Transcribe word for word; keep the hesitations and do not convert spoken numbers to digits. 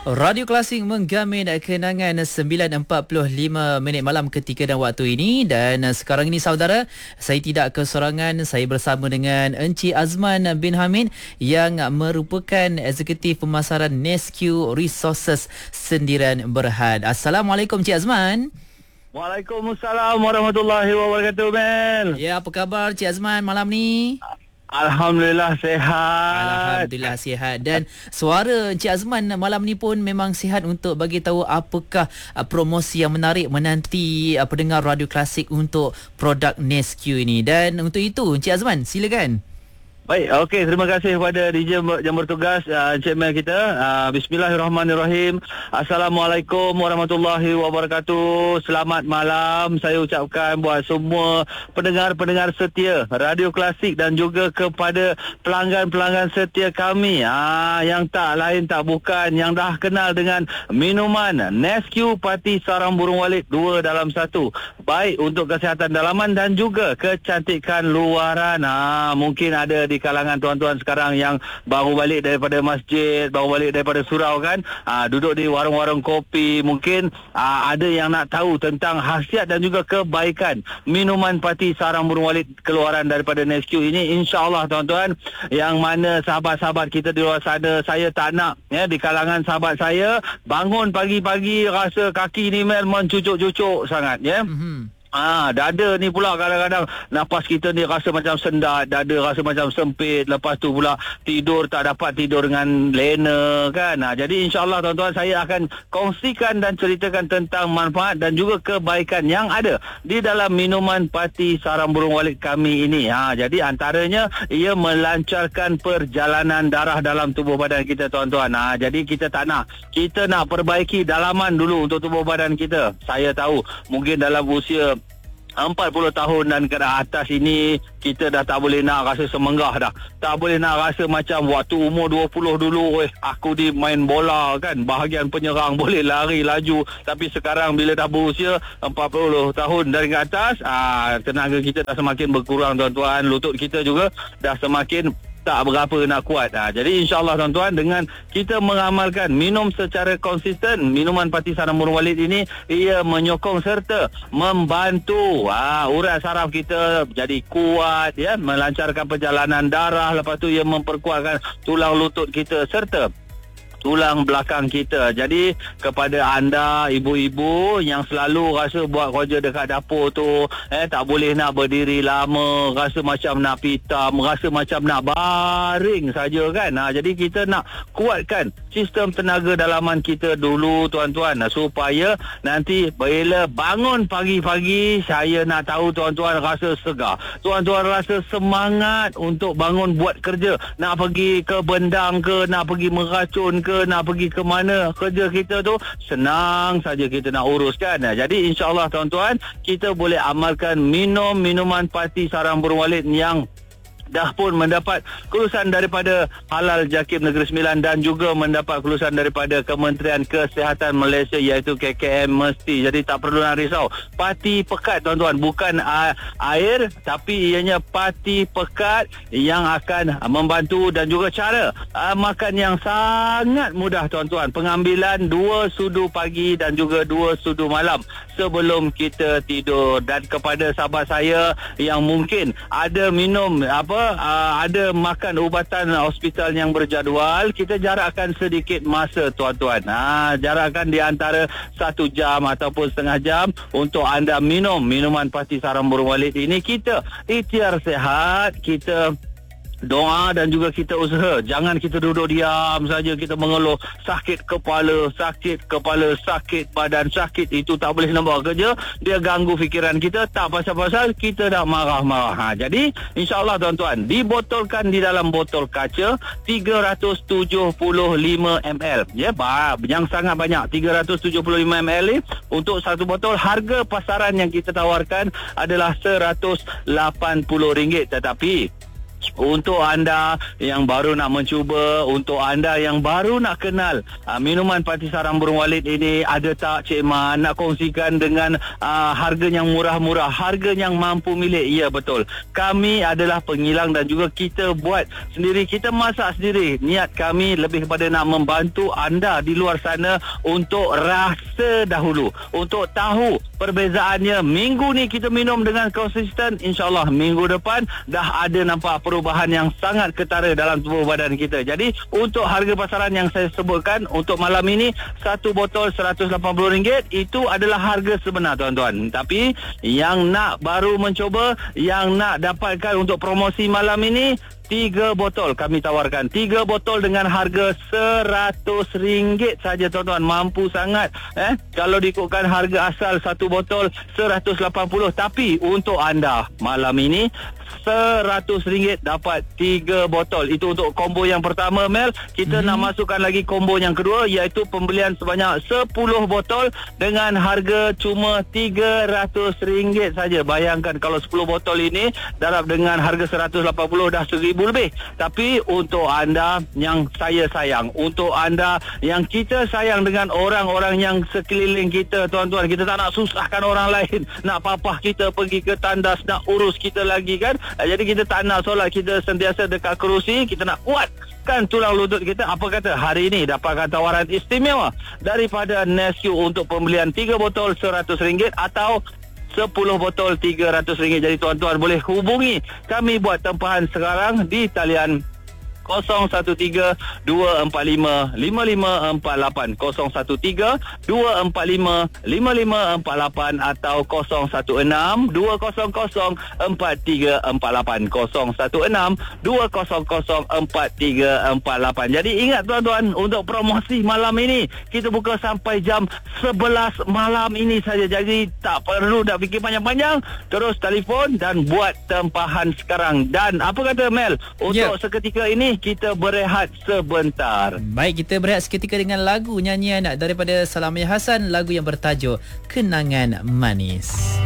Radio Klasik menggamin kenangan sembilan empat puluh lima minit malam ketika dan waktu ini. Dan sekarang ini saudara, saya tidak kesorangan. Saya bersama dengan Encik Azman bin Hamid yang merupakan Eksekutif Pemasaran Nesque Resources Sendirian Berhad. Assalamualaikum Encik Azman. Waalaikumsalam warahmatullahi wabarakatuh, Mel. Ya, apa khabar Encik Azman malam ni? Alhamdulillah sihat. Alhamdulillah sihat. Dan suara Encik Azman malam ni pun memang sihat untuk bagi tahu apakah uh, promosi yang menarik menanti uh, pendengar Radio Klasik untuk produk Nesque ini. Dan untuk itu Encik Azman, silakan. Baik, okey, terima kasih kepada D J yang bertugas, uh, Encik Mel kita. Uh, Bismillahirrahmanirrahim. Assalamualaikum warahmatullahi wabarakatuh. Selamat malam saya ucapkan buat semua pendengar-pendengar setia Radio Klasik dan juga kepada pelanggan-pelanggan setia kami, uh, yang tak lain tak bukan, yang dah kenal dengan minuman Nesque Parti Sarang Burung Walit dua dalam satu. Baik untuk kesihatan dalaman dan juga kecantikan luaran. Uh, mungkin ada di di kalangan tuan-tuan sekarang yang baru balik daripada masjid, baru balik daripada surau kan, aa, duduk di warung-warung kopi, mungkin aa, ada yang nak tahu tentang khasiat dan juga kebaikan minuman Parti Sarang Burung Walit keluaran daripada Nesque ini. InsyaAllah tuan-tuan, yang mana sahabat-sahabat kita di luar sana, saya tak nak ya, di kalangan sahabat saya bangun pagi-pagi rasa kaki ni Mel mencucuk-cucuk sangat ya. Mm-hmm. Ah, dada ni pula kadang-kadang nafas kita ni rasa macam sendat, dada rasa macam sempit, lepas tu pula tidur tak dapat tidur dengan lena kan. Ah, jadi insya-Allah tuan-tuan, saya akan kongsikan dan ceritakan tentang manfaat dan juga kebaikan yang ada di dalam minuman Parti Sarang Burung Walit kami ini. Ah, jadi antaranya ia melancarkan perjalanan darah dalam tubuh badan kita tuan-tuan. Ah, jadi kita tak nak, kita nak perbaiki dalaman dulu untuk tubuh badan kita. Saya tahu mungkin dalam usia empat puluh tahun dan ke atas ini kita dah tak boleh nak rasa semenggah dah. Tak boleh nak rasa macam waktu umur dua puluh dulu, eh aku di main bola kan, bahagian penyerang boleh lari laju. Tapi sekarang bila dah berusia empat puluh tahun dan ke atas, aa, tenaga kita dah semakin berkurang tuan-tuan. Lutut kita juga dah semakin tak berapa nak kuat. Ha, jadi insyaAllah tuan-tuan, dengan kita mengamalkan minum secara konsisten minuman Parti Sarang Burung Walit ini, ia menyokong serta membantu ha, urat saraf kita jadi kuat ya, melancarkan perjalanan darah, lepas tu ia memperkuatkan tulang lutut kita serta tulang belakang kita. Jadi kepada anda ibu-ibu yang selalu rasa buat kerja dekat dapur tu eh tak boleh nak berdiri lama, rasa macam nak pitam, rasa macam nak baring saja kan. Ha, jadi kita nak kuatkan sistem tenaga dalaman kita dulu tuan-tuan, supaya nanti bila bangun pagi-pagi, saya nak tahu tuan-tuan rasa segar, tuan-tuan rasa semangat untuk bangun buat kerja, nak pergi ke bendang ke, nak pergi meracun ke, nak pergi ke mana kerja kita tu, senang saja kita nak uruskan. Jadi insyaAllah tuan-tuan, kita boleh amalkan minum minuman Parti Sarang Burung Walit yang dah pun mendapat kelulusan daripada Halal Jakib Negeri Sembilan dan juga mendapat kelulusan daripada Kementerian Kesihatan Malaysia, iaitu K K M mesti. Jadi tak perlu nak risau. Parti pekat tuan-tuan, bukan uh, air, tapi ianya parti pekat yang akan membantu. Dan juga cara uh, makan yang sangat mudah tuan-tuan. Pengambilan dua sudu pagi dan juga dua sudu malam sebelum kita tidur. Dan kepada sahabat saya yang mungkin ada minum apa Uh, ada makan ubatan hospital yang berjadual, kita jarakkan sedikit masa tuan-tuan. Ha, jarakkan di antara satu jam ataupun setengah jam untuk anda minum minuman Parti Sarang Burung Walit ini. Kita ikhtiar sehat, kita doa dan juga kita usaha. Jangan kita duduk diam saja, kita mengeluh sakit kepala, sakit kepala, sakit badan, sakit itu tak boleh nak buat kerja. Dia ganggu fikiran kita, tak pasal-pasal kita dah marah-marah. Ha, jadi insyaAllah tuan-tuan, dibotolkan di dalam botol kaca tiga ratus tujuh puluh lima mililiter. Ya, yang sangat banyak, tiga ratus tujuh puluh lima mililiter ni untuk satu botol. Harga pasaran yang kita tawarkan adalah seratus lapan puluh ringgit, tetapi untuk anda yang baru nak mencuba, untuk anda yang baru nak kenal uh, minuman Parti Sarang Burung Walid ini, ada tak Cik Man nak kongsikan dengan uh, harga yang murah-murah, harga yang mampu milik? Ya, betul. Kami adalah pengilang dan juga kita buat sendiri, kita masak sendiri. Niat kami lebih kepada nak membantu anda di luar sana untuk rasa dahulu, untuk tahu perbezaannya. Minggu ni kita minum dengan konsisten, insyaAllah minggu depan dah ada nampak perubahan yang sangat ketara dalam tubuh badan kita. Jadi untuk harga pasaran yang saya sebutkan untuk malam ini, satu botol seratus lapan puluh ringgit, itu adalah harga sebenar tuan-tuan. Tapi yang nak baru mencoba, yang nak dapatkan untuk promosi malam ini, Tiga botol kami tawarkan. Tiga botol dengan harga seratus ringgit saja tuan-tuan. Mampu sangat eh kalau diikutkan harga asal satu botol seratus lapan puluh. Tapi untuk anda malam ini seratus ringgit dapat tiga botol. Itu untuk combo yang pertama, Mel. Kita hmm. nak masukkan lagi combo yang kedua, iaitu pembelian sebanyak sepuluh botol dengan harga cuma tiga ratus ringgit saja. Bayangkan kalau sepuluh botol ini darab dengan harga seratus lapan puluh, dah seribu lebih. Tapi untuk anda yang saya sayang, untuk anda yang kita sayang dengan orang-orang yang sekeliling kita, tuan-tuan, kita tak nak susahkan orang lain, nak papah kita pergi ke tandas, nak urus kita lagi kan. Jadi kita tak nak solat kita sentiasa dekat kerusi, kita nak kuatkan tulang lutut kita. Apa kata hari ini dapatkan tawaran istimewa daripada Nescue untuk pembelian tiga botol seratus ringgit atau sepuluh botol tiga ratus ringgit. Jadi tuan-tuan boleh hubungi kami buat tempahan sekarang di talian kosong satu tiga dua empat lima lima lima empat lapan, kosong satu tiga dua empat lima lima lima empat lapan atau kosong satu enam dua kosong kosong empat tiga empat lapan, kosong satu enam dua kosong kosong empat tiga empat lapan. Jadi ingat tuan-tuan, untuk promosi malam ini kita buka sampai jam sebelas malam ini saja. Jadi tak perlu nak fikir panjang-panjang, terus telefon dan buat tempahan sekarang. Dan apa kata Mel, untuk yeah. seketika ini kita berehat sebentar. Baik, kita berehat seketika dengan lagu nyanyian daripada Salamiyah Hasan, lagu yang bertajuk Kenangan Manis.